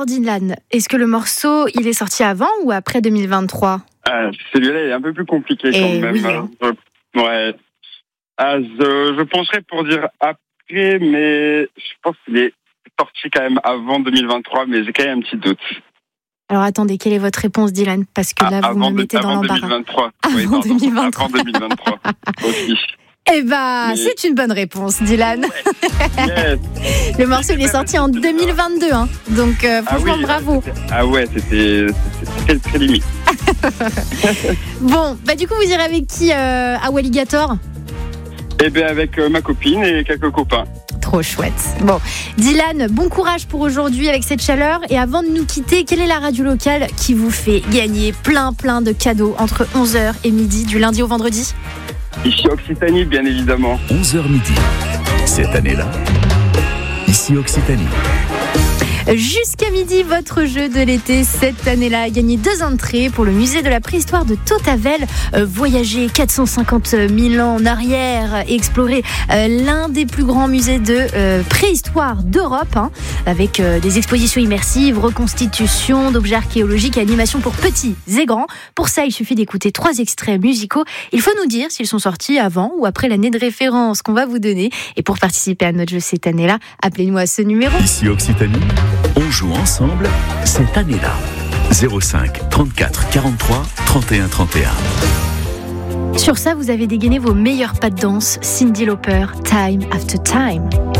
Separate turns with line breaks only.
Alors Dylan, est-ce que le morceau, il est sorti avant ou après 2023 ?
Celui-là est un peu plus compliqué quand même.
Oui.
Ouais. Je penserais pour dire après, mais je pense qu'il est sorti quand même avant 2023, mais j'ai quand même un petit doute.
Alors attendez, quelle est votre réponse Dylan ? Parce que là, vous me mettez dans l'embarras.
2023.
Avant 2023.
Avant 2023 aussi.
Eh ben, c'est une bonne réponse, Dylan.
Yes.
Le morceau, il est sorti en 2022, hein. Donc franchement, bravo.
C'était très limite.
Bon, du coup, vous irez avec qui à Walligator ?
Eh bien, avec ma copine et quelques copains.
Trop chouette. Bon, Dylan, bon courage pour aujourd'hui avec cette chaleur. Et avant de nous quitter, quelle est la radio locale qui vous fait gagner plein de cadeaux entre 11h et midi, du lundi au vendredi ?
Ici Occitanie, bien évidemment.
11h midi. Cette année-là, ici Occitanie.
Jusqu'à midi, votre jeu de l'été cette année-là a gagné 2 entrées pour le musée de la préhistoire de Tautavel. Voyager 450 000 ans en arrière et explorer l'un des plus grands musées de préhistoire d'Europe, hein, avec des expositions immersives, reconstitutions d'objets archéologiques et animations pour petits et grands. Pour ça, il suffit d'écouter 3 extraits musicaux. Il faut nous dire s'ils sont sortis avant ou après l'année de référence qu'on va vous donner. Et pour participer à notre jeu cette année-là, appelez-nous à ce numéro.
Ici Occitanie, on joue ensemble cette année-là. 05 34 43 31 31.
Sur ça, vous avez dégainé vos meilleurs pas de danse. Cyndi Lauper, Time After Time.